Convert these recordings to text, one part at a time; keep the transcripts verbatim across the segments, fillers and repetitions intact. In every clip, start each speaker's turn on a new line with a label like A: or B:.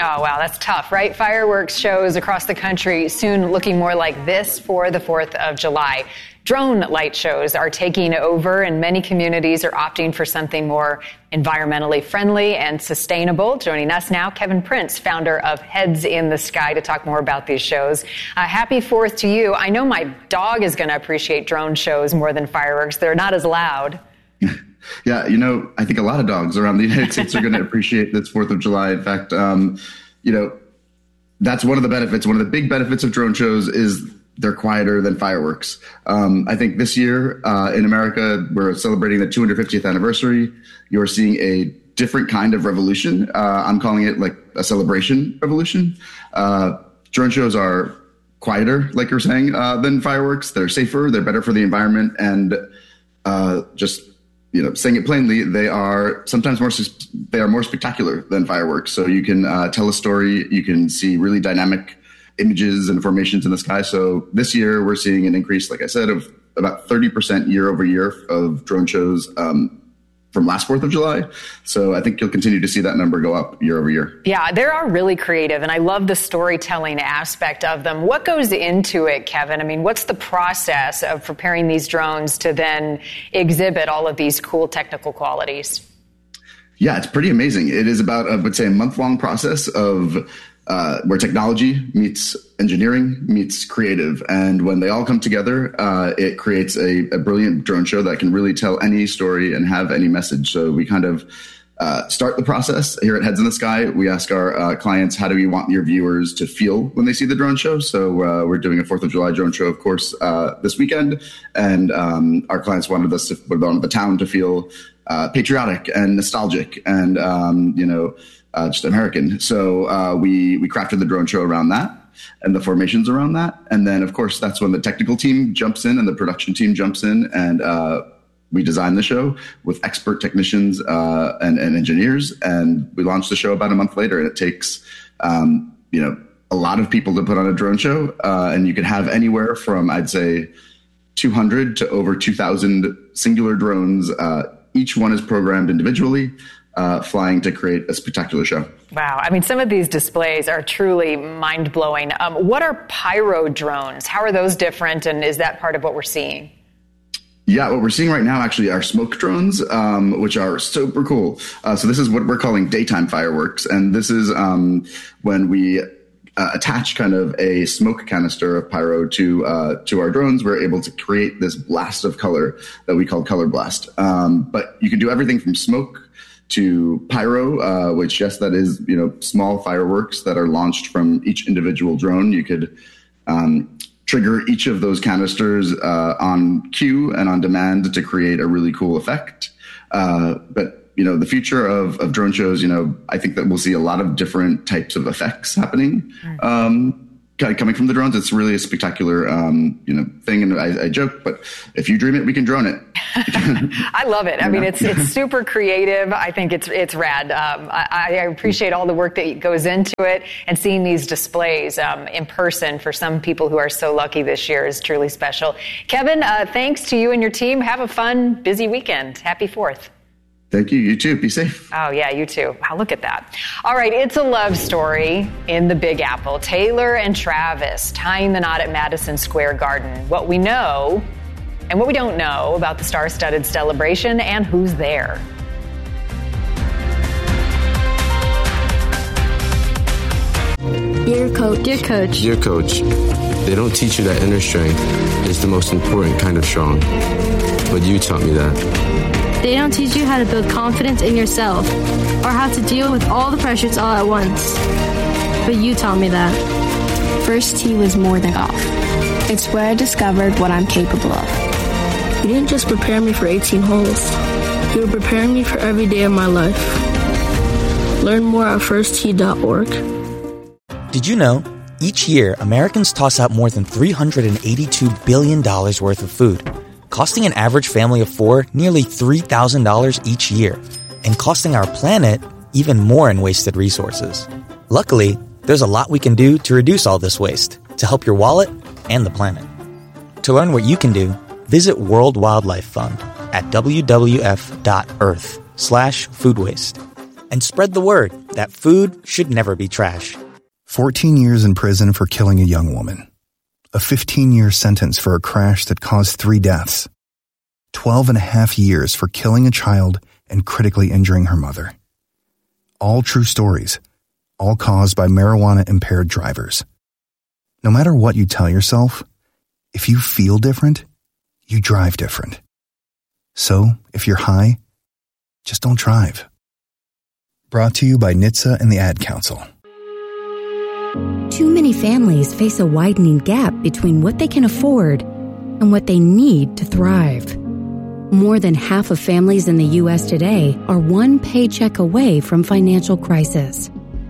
A: Oh, wow, that's tough, right? Fireworks shows across the country soon looking more like this for the fourth of July. Drone light shows are taking over, and many communities are opting for something more environmentally friendly and sustainable. Joining us now, Kevin Prince, founder of Heads in the Sky, to talk more about these shows. Uh, happy fourth to you. I know my dog is going to appreciate drone shows more than fireworks. They're not as loud.
B: Yeah, you know, I think a lot of dogs around the United States are going to appreciate this fourth of July. In fact, um, you know, that's one of the benefits. One of the big benefits of drone shows is they're quieter than fireworks. Um, I think this year uh, in America, we're celebrating the two hundred fiftieth anniversary. You're seeing a different kind of revolution. Uh, I'm calling it like a celebration revolution. Uh, drone shows are quieter, like you're saying, uh, than fireworks. They're safer. They're better for the environment. And uh, just, you know, saying it plainly, they are sometimes more, they are more spectacular than fireworks. So you can uh, tell a story. You can see really dynamic images and formations in the sky. So this year we're seeing an increase, like I said, of about thirty percent year over year of drone shows um, from last fourth of July. So I think you'll continue to see that number go up year over year.
A: Yeah, they are really creative, and I love the storytelling aspect of them. What goes into it, Kevin? I mean, what's the process of preparing these drones to then exhibit all of these cool technical qualities?
B: Yeah, it's pretty amazing. It is about, I would say, a month-long process of uh, where technology meets engineering, meets creative. And when they all come together, uh, it creates a, a brilliant drone show that can really tell any story and have any message. So we kind of uh, start the process here at Heads in the Sky. We ask our uh, clients, how do we want your viewers to feel when they see the drone show? So uh, we're doing a fourth of July drone show, of course, uh, this weekend. And um, our clients wanted us to, wanted the town to feel uh, patriotic and nostalgic and, um, you know, Uh, just American. So uh, we we crafted the drone show around that and the formations around that. And then, of course, that's when the technical team jumps in and the production team jumps in. And uh, we design the show with expert technicians uh, and, and engineers. And we launch the show about a month later. And it takes, um, you know, a lot of people to put on a drone show. Uh, and you can have anywhere from, I'd say, two hundred to over two thousand singular drones. Uh, each one is programmed individually. Uh, flying to create a spectacular show.
A: Wow. I mean, some of these displays are truly mind-blowing. Um, what are pyro drones? How are those different, and is that part of what we're seeing?
B: Yeah, what we're seeing right now actually are smoke drones, um, which are super cool. Uh, so this is what we're calling daytime fireworks. And this is um, when we uh, attach kind of a smoke canister of pyro to uh, to our drones. We're able to create this blast of color that we call color blast. Um, but you can do everything from smoke to pyro, uh, which, yes, that is, you know, small fireworks that are launched from each individual drone. You could um, trigger each of those canisters uh, on cue and on demand to create a really cool effect. Uh, but, you know, the future of, of drone shows, you know, I think that we'll see a lot of different types of effects happening. Um, kind of coming from the drones. It's really a spectacular, um, you know, thing. And I, I joke, but if you dream it, we can drone it.
A: I love it. I mean, it's it's super creative. I think it's it's rad. Um, I, I appreciate all the work that goes into it, and seeing these displays um, in person for some people who are so lucky this year is truly special. Kevin, uh, thanks to you and your team. Have a fun, busy weekend. Happy fourth.
B: Thank you. You too. Be safe.
A: Oh, yeah, you too. Wow, look at that. All right, it's a love story in the Big Apple. Taylor and Travis tying the knot at Madison Square Garden. What we know and what we don't know about the star-studded celebration and who's there.
C: Dear Coach. Dear Coach.
D: Dear Coach, they don't teach you that inner strength is the most important kind of strong. But you taught me that.
C: They don't teach you how to build confidence in yourself or how to deal with all the pressures all at once. But you taught me that.
E: First tee was more than golf. It's where I discovered what I'm capable of.
F: You didn't just prepare me for eighteen holes. You were preparing me for every day of my life. Learn more at first tee dot org.
G: Did you know, each year, Americans toss out more than three hundred eighty-two billion dollars worth of food, costing an average family of four nearly three thousand dollars each year, and costing our planet even more in wasted resources. Luckily, there's a lot we can do to reduce all this waste, to help your wallet and the planet. To learn what you can do, visit World Wildlife Fund at w w f dot earth slash food waste and spread the word. that food should never be trash.
H: fourteen years in prison for killing a young woman. A fifteen-year sentence for a crash that caused three deaths. twelve and a half years for killing a child and critically injuring her mother. All true stories, all caused by marijuana-impaired drivers. No matter what you tell yourself, if you feel different, you drive different. So, if you're high, just don't drive. Brought to you by N H T S A and the Ad Council.
I: Too many families face a widening gap between what they can afford and what they need to thrive. More than half of families in the U S today are one paycheck away from financial crisis.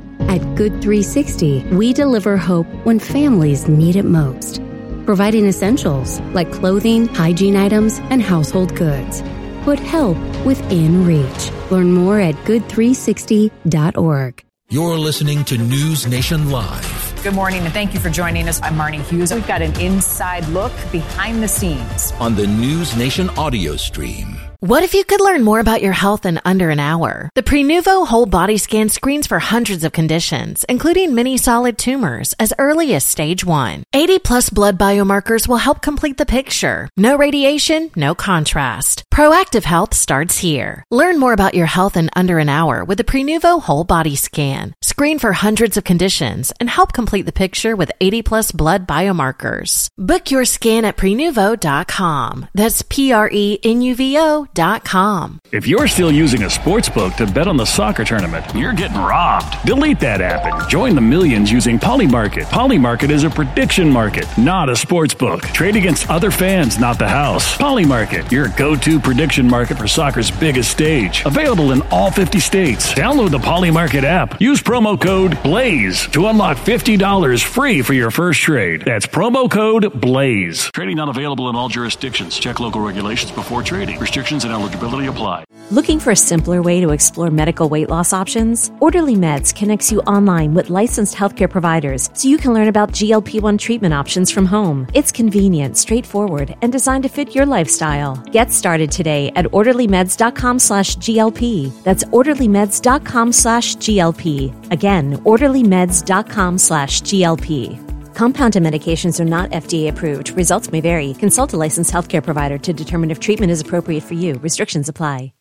I: At Good three sixty, we deliver hope when families need it most, providing essentials like clothing, hygiene items, and household goods. Put help within reach. Learn more at good three sixty dot org.
J: You're listening to News Nation Live.
A: Good morning, and thank you for joining us. I'm Marnie Hughes. We've got an inside look behind the scenes
J: on the News Nation audio stream.
K: What if you could learn more about your health in under an hour? The Prenuvo Whole Body Scan screens for hundreds of conditions, including many solid tumors, as early as stage one. eighty plus blood biomarkers will help complete the picture. No radiation, no contrast. Proactive health starts here. Learn more about your health in under an hour with the Prenuvo Whole Body Scan. Screen for hundreds of conditions and help complete the picture with eighty plus blood biomarkers. Book your scan at prenuvo dot com. That's P R E N U V O dot com.
L: If you're still using a sports book to bet on the soccer tournament, you're getting robbed. Delete that app and join the millions using Polymarket. Polymarket is a prediction market, not a sports book. Trade against other fans, not the house. Polymarket, your go-to prediction market for soccer's biggest stage. Available in all fifty states. Download the Polymarket app. Use promo code BLAZE to unlock fifty dollars free for your first trade. That's promo code BLAZE. Trading not available in all jurisdictions. Check local regulations before trading. Restrictions and eligibility apply.
M: Looking for a simpler way to explore medical weight loss options? Orderly Meds connects you online with licensed healthcare providers so you can learn about G L P one treatment options from home. It's convenient, straightforward, and designed to fit your lifestyle. Get started today at orderlymeds.com slash GLP. That's orderlymeds.com slash GLP. Again, orderlymeds.com slash GLP. Compounded medications are not F D A approved. Results may vary. Consult a licensed healthcare provider to determine if treatment is appropriate for you. Restrictions apply.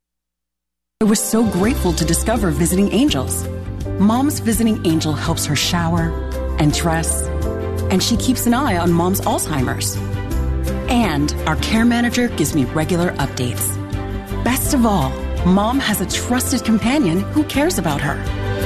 N: I was so grateful to discover Visiting Angels. Mom's Visiting Angel helps her shower and dress, and she keeps an eye on Mom's Alzheimer's. And our care manager gives me regular updates. Best of all, Mom has a trusted companion who cares about her.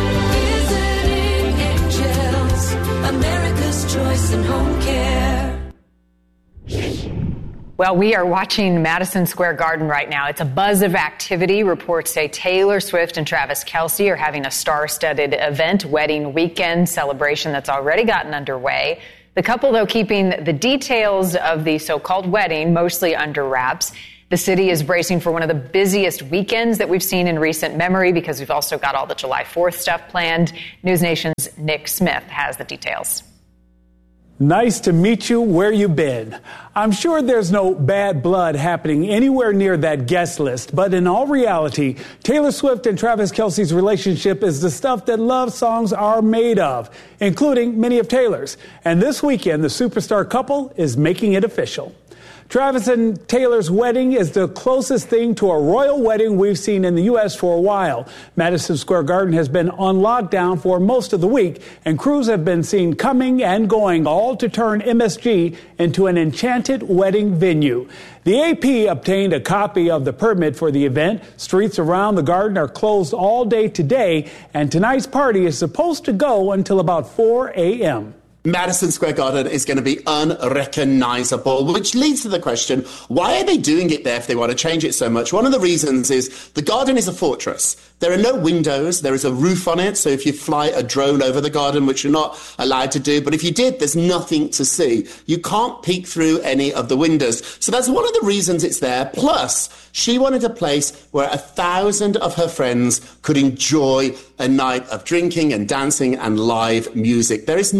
O: America's choice in home care.
A: Well, we are watching Madison Square Garden right now. It's a buzz of activity. Reports say Taylor Swift and Travis Kelce are having a star-studded event, wedding weekend celebration that's already gotten underway. The couple, though, keeping the details of the so-called wedding mostly under wraps. The city is bracing for one of the busiest weekends that we've seen in recent memory because we've also got all the July fourth stuff planned. News Nation's Nick Smith has the details.
P: Nice to meet you where you've been. I'm sure there's no bad blood happening anywhere near that guest list, but in all reality, Taylor Swift and Travis Kelce's relationship is the stuff that love songs are made of, including many of Taylor's. And this weekend, the superstar couple is making it official. Travis and Taylor's wedding is the closest thing to a royal wedding we've seen in the U S for a while. Madison Square Garden has been on lockdown for most of the week, and crews have been seen coming and going, all to turn M S G into an enchanted wedding venue. The A P obtained a copy of the permit for the event. Streets around the garden are closed all day today, and tonight's party is supposed to go until about four a.m.
Q: Madison Square Garden is going to be unrecognizable, which leads to the question, why are they doing it there if they want to change it so much? One of the reasons is the garden is a fortress. There are no windows. There is a roof on it. So if you fly a drone over the garden, which you're not allowed to do, but if you did, there's nothing to see. You can't peek through any of the windows. So that's one of the reasons it's there. Plus, she wanted a place where a thousand of her friends could enjoy a night of drinking and dancing and live music. There is not that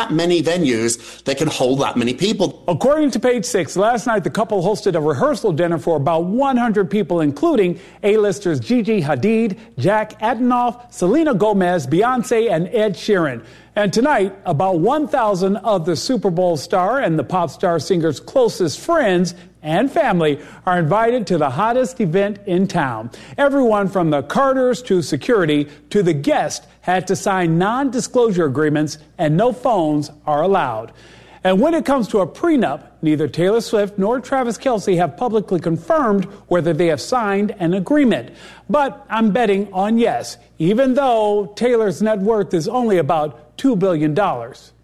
Q: that many venues that can hold that many people.
P: According to Page Six, last night the couple hosted a rehearsal dinner for about one hundred people, including A-listers Gigi Hadid, Jack Antonoff, Selena Gomez, Beyonce, and Ed Sheeran. And tonight, about one thousand of the Super Bowl star and the pop star singer's closest friends and family are invited to the hottest event in town. Everyone from the Carters to security to the guest had to sign non-disclosure agreements, and no phones are allowed. And when it comes to a prenup, neither Taylor Swift nor Travis Kelce have publicly confirmed whether they have signed an agreement. But I'm betting on yes, even though Taylor's net worth is only about two billion dollars.